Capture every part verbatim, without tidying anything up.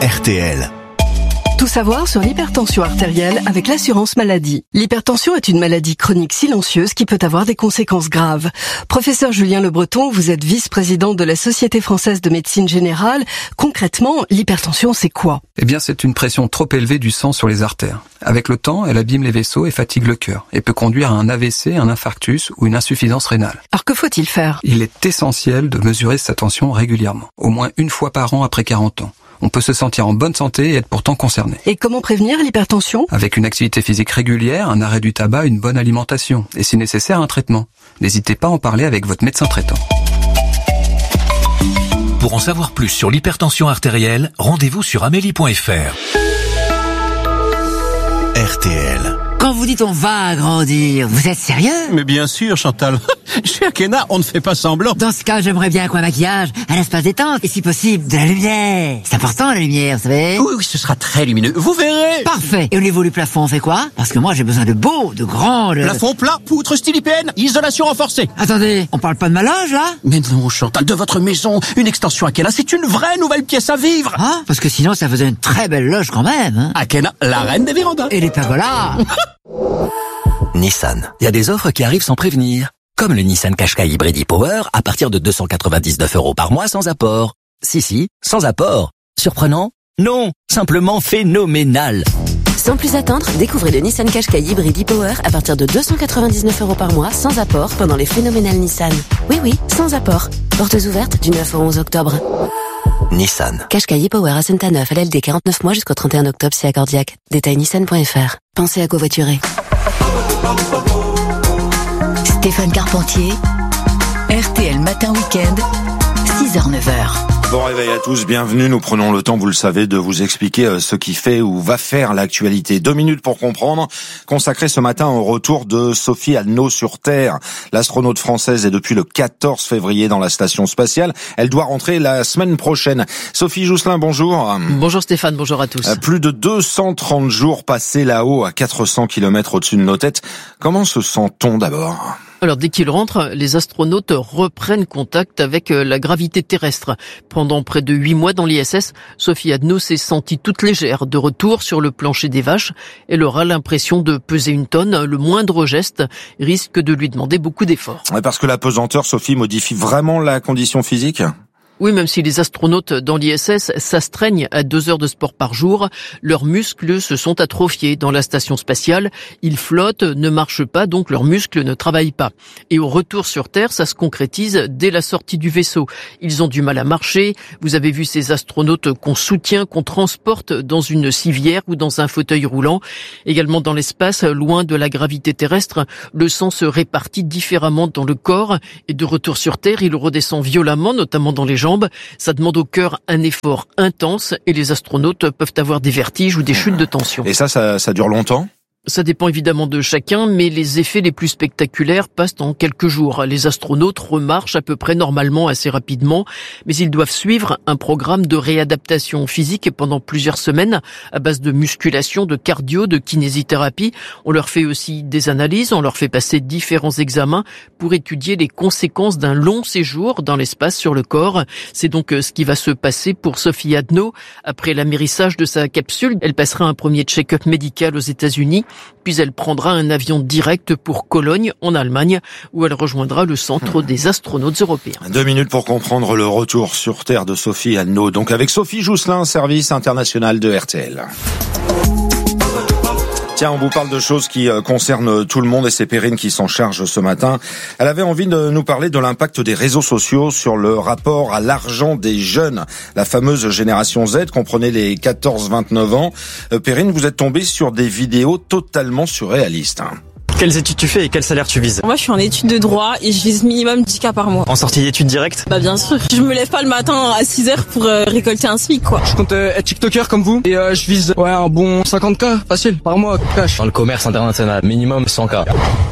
R T L. Tout savoir sur l'hypertension artérielle avec l'assurance maladie. L'hypertension est une maladie chronique silencieuse qui peut avoir des conséquences graves. Professeur Julien Le Breton, vous êtes vice-président de la Société française de médecine générale. Concrètement, l'hypertension, c'est quoi? Eh bien, c'est une pression trop élevée du sang sur les artères. Avec le temps, elle abîme les vaisseaux et fatigue le cœur, et peut conduire à un A V C, un infarctus ou une insuffisance rénale. Alors que faut-il faire? Il est essentiel de mesurer sa tension régulièrement, au moins une fois par an après quarante ans. On peut se sentir en bonne santé et être pourtant concerné. Et comment prévenir l'hypertension? Avec une activité physique régulière, un arrêt du tabac, une bonne alimentation. Et si nécessaire, un traitement. N'hésitez pas à en parler avec votre médecin traitant. Pour en savoir plus sur l'hypertension artérielle, rendez-vous sur amélie point f r. R T L. Quand vous dites on va grandir, vous êtes sérieux? Mais bien sûr, Chantal. Chez Akena, on ne fait pas semblant. Dans ce cas, j'aimerais bien qu'un maquillage, un espace détente, et si possible, de la lumière. C'est important, la lumière, vous savez? Oui, oui, ce sera très lumineux. Vous verrez. Parfait. Et au niveau du plafond, on fait quoi? Parce que moi, j'ai besoin de beau, de grand, de... Plafond plat, poutre style I P N, isolation renforcée. Attendez, on parle pas de ma loge, là? Mais non, Chantal, de votre maison, une extension Akena, c'est une vraie nouvelle pièce à vivre. Ah, parce que sinon, ça faisait une très belle loge quand même, hein. Akena, la reine des vérandas. Et les pergolas. Nissan. Il y a des offres qui arrivent sans prévenir. Comme le Nissan Qashqai Hybrid e-Power à partir de deux cent quatre-vingt-dix-neuf euros par mois sans apport. Si, si, sans apport. Surprenant? Non, simplement phénoménal. Sans plus attendre, découvrez le Nissan Qashqai Hybrid e-Power à partir de deux cent quatre-vingt-dix-neuf euros par mois sans apport pendant les phénoménales Nissan. Oui, oui, sans apport. Portes ouvertes du neuf au onze octobre. Nissan. Qashqai e-Power à Saint-Aneuf, L L D quarante-neuf mois jusqu'au trente et un octobre, si accordiaque. Détail nissan point f r. Pensez à covoiturer. Stéphane Carpentier, R T L Matin Week-end, six heures neuf heures. Bon réveil à tous, bienvenue. Nous prenons le temps, vous le savez, de vous expliquer ce qui fait ou va faire l'actualité. Deux minutes pour comprendre, consacré ce matin au retour de Sophie Adno sur Terre. L'astronaute française est depuis le quatorze février dans la station spatiale. Elle doit rentrer la semaine prochaine. Sophie Jousselin, bonjour. Bonjour Stéphane, bonjour à tous. Plus de deux cent trente jours passés là-haut, à quatre cents kilomètres au-dessus de nos têtes. Comment se sent-on d'abord ? Alors dès qu'ils rentrent, les astronautes reprennent contact avec la gravité terrestre. Pendant près de huit mois dans l'I S S, Sophie Adno s'est sentie toute légère. De retour sur le plancher des vaches, elle aura l'impression de peser une tonne. Le moindre geste risque de lui demander beaucoup d'efforts. Parce que la pesanteur, Sophie, modifie vraiment la condition physique ? Oui, même si les astronautes dans l'I S S s'astreignent à deux heures de sport par jour, leurs muscles se sont atrophiés dans la station spatiale. Ils flottent, ne marchent pas, donc leurs muscles ne travaillent pas. Et au retour sur Terre, ça se concrétise dès la sortie du vaisseau. Ils ont du mal à marcher. Vous avez vu ces astronautes qu'on soutient, qu'on transporte dans une civière ou dans un fauteuil roulant. Également dans l'espace, loin de la gravité terrestre, le sang se répartit différemment dans le corps. Et de retour sur Terre, il redescend violemment, notamment dans les jambes. Ça demande au cœur un effort intense et les astronautes peuvent avoir des vertiges ou des chutes de tension. Et ça, ça, ça dure longtemps ? Ça dépend évidemment de chacun, mais les effets les plus spectaculaires passent en quelques jours. Les astronautes remarchent à peu près normalement assez rapidement, mais ils doivent suivre un programme de réadaptation physique pendant plusieurs semaines à base de musculation, de cardio, de kinésithérapie. On leur fait aussi des analyses, on leur fait passer différents examens pour étudier les conséquences d'un long séjour dans l'espace sur le corps. C'est donc ce qui va se passer pour Sophie Adno. Après l'amérissage de sa capsule, elle passera un premier check-up médical aux États-Unis. Puis elle prendra un avion direct pour Cologne, en Allemagne, où elle rejoindra le centre des astronautes européens. Deux minutes pour comprendre le retour sur Terre de Sophie Adno. Donc avec Sophie Jousselin, service international de R T L. Tiens, on vous parle de choses qui concernent tout le monde et c'est Perrine qui s'en charge ce matin. Elle avait envie de nous parler de l'impact des réseaux sociaux sur le rapport à l'argent des jeunes. La fameuse génération Z, comprenez les quatorze vingt-neuf ans. Perrine, vous êtes tombée sur des vidéos totalement surréalistes. Quelles études tu fais et quel salaire tu vises? Moi, je suis en études de droit et je vise minimum dix K par mois. En sortie d'études directes? Bah bien sûr. Je me lève pas le matin à six heures pour euh, récolter un SMIC, quoi. Je compte euh, être TikToker comme vous et euh, je vise ouais un bon cinquante K facile par mois cash. Dans le commerce international, minimum cent K.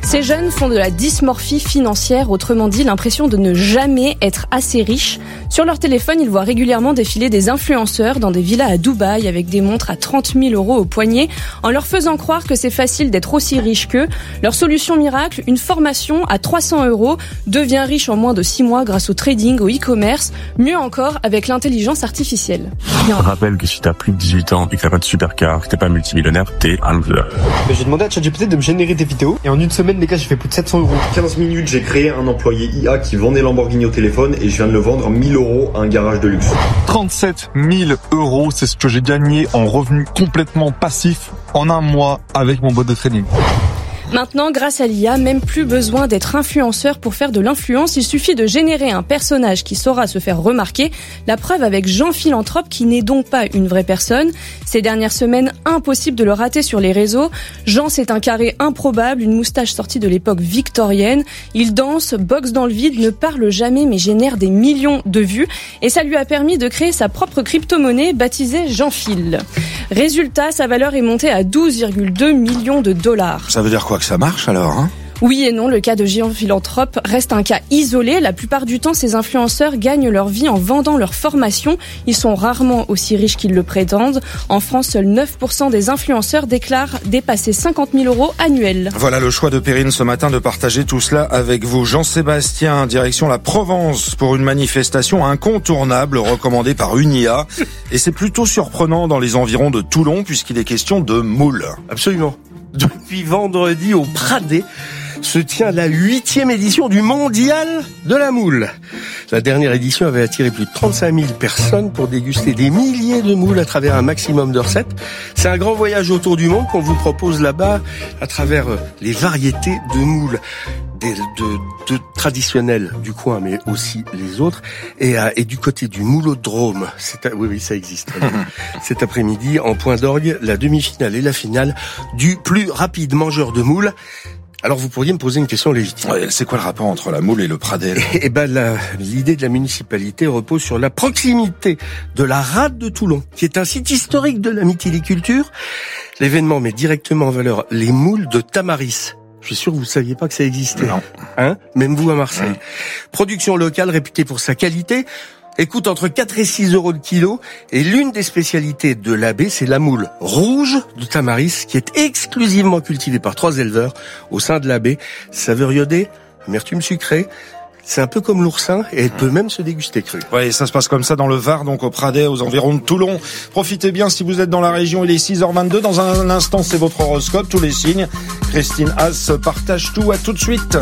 Ces jeunes font de la dysmorphie financière, autrement dit l'impression de ne jamais être assez riches. Sur leur téléphone, ils voient régulièrement défiler des influenceurs dans des villas à Dubaï avec des montres à trente mille euros au poignet, en leur faisant croire que c'est facile d'être aussi riche qu'eux. Leur solution miracle, une formation à trois cents euros, devient riche en moins de six mois grâce au trading, au e-commerce, mieux encore avec l'intelligence artificielle. Je rappelle que si t'as plus de dix-huit ans et que t'as pas de supercar, que t'es pas multimillionnaire, t'es un loser. J'ai demandé à ChatGPT de me générer des vidéos et en une semaine, les gars, j'ai fait plus de sept cents euros. quinze minutes, j'ai créé un employé I A qui vendait Lamborghini au téléphone et je viens de le vendre mille euros à un garage de luxe. trente-sept mille euros, c'est ce que j'ai gagné en revenus complètement passifs en un mois avec mon bot de trading. Maintenant, grâce à l'I A, même plus besoin d'être influenceur pour faire de l'influence. Il suffit de générer un personnage qui saura se faire remarquer. La preuve avec Jean Philanthrope, qui n'est donc pas une vraie personne. Ces dernières semaines, impossible de le rater sur les réseaux. Jean, c'est un carré improbable, une moustache sortie de l'époque victorienne. Il danse, boxe dans le vide, ne parle jamais mais génère des millions de vues. Et ça lui a permis de créer sa propre crypto-monnaie baptisée Jean Phil. Résultat, sa valeur est montée à douze virgule deux millions de dollars. Ça veut dire quoi que ça marche alors, hein ? Oui et non, le cas de Jean Philanthrope reste un cas isolé. La plupart du temps, ces influenceurs gagnent leur vie en vendant leur formation. Ils sont rarement aussi riches qu'ils le prétendent. En France, seuls neuf pour cent des influenceurs déclarent dépasser cinquante mille euros annuels. Voilà le choix de Perrine ce matin de partager tout cela avec vous. Jean-Sébastien, direction la Provence pour une manifestation incontournable recommandée par une I A. Et c'est plutôt surprenant dans les environs de Toulon puisqu'il est question de moules. Absolument. Depuis vendredi au Pradet se tient la huitième édition du Mondial de la Moule. La dernière édition avait attiré plus de trente-cinq mille personnes pour déguster des milliers de moules à travers un maximum de recettes. C'est un grand voyage autour du monde qu'on vous propose là-bas à travers les variétés de moules. Des, de, de traditionnels du coin, mais aussi les autres, et, à, et du côté du moulodrome, c'est à, oui, oui, ça existe. Cet après-midi, en point d'orgue, la demi-finale et la finale du plus rapide mangeur de moules. Alors vous pourriez me poser une question légitime. Ouais, c'est quoi le rapport entre la moule et le Pradet? Eh ben, la, l'idée de la municipalité repose sur la proximité de la rade de Toulon, qui est un site historique de la mytiliculture. L'événement met directement en valeur les moules de Tamaris. Je suis sûr que vous ne saviez pas que ça existait. Non. Hein? Même vous à Marseille. Ouais. Production locale réputée pour sa qualité. Elle coûte entre quatre et six euros le kilo. Et l'une des spécialités de la baie, c'est la moule rouge de Tamaris, qui est exclusivement cultivée par trois éleveurs au sein de la baie. Saveur iodée, amertume sucrée. C'est un peu comme l'oursin et elle peut même se déguster crue. Oui, ça se passe comme ça dans le Var, donc au Pradet, aux environs de Toulon. Profitez bien si vous êtes dans la région, il est six heures vingt-deux. Dans un instant, c'est votre horoscope, tous les signes. Christine Haas partage tout, à tout de suite.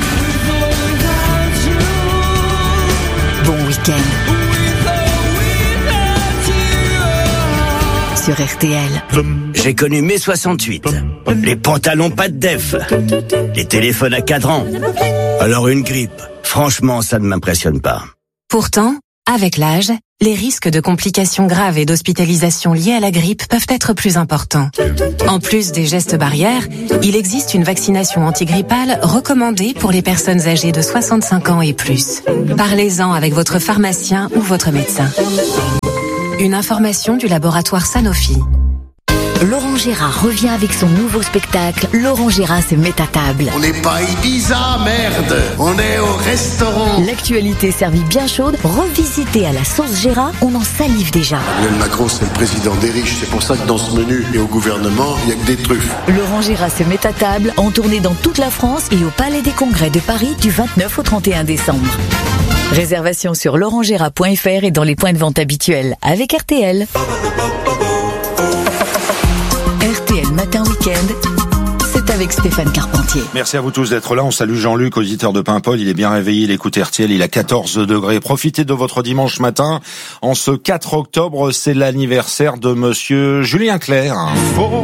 Bon week-end sur R T L. J'ai connu mai soixante-huit. Les pantalons pas de def. Les téléphones à cadran. Alors une grippe. Franchement, ça ne m'impressionne pas. Pourtant, avec l'âge, les risques de complications graves et d'hospitalisation liées à la grippe peuvent être plus importants. En plus des gestes barrières, il existe une vaccination antigrippale recommandée pour les personnes âgées de soixante-cinq ans et plus. Parlez-en avec votre pharmacien ou votre médecin. Une information du laboratoire Sanofi. Laurent Gérard revient avec son nouveau spectacle Laurent Gérard se met à table. On n'est pas Ibiza, merde. On est au restaurant. L'actualité servie bien chaude, revisitée à la sauce Gérard, on en salive déjà. Emmanuel Macron, c'est le président des riches. C'est pour ça que dans ce menu et au gouvernement, il n'y a que des truffes. Laurent Gérard se met à table, en tournée dans toute la France et au Palais des Congrès de Paris du vingt-neuf au trente et un décembre. Réservation sur laurent gérard point f r et dans les points de vente habituels avec R T L. R T L Matin Week-end, c'est avec Stéphane Carpentier. Merci à vous tous d'être là. On salue Jean-Luc, auditeur de Paimpol. Il est bien réveillé, il écoute R T L, il a quatorze degrés. Profitez de votre dimanche matin. En ce quatre octobre, c'est l'anniversaire de monsieur Julien Clerc.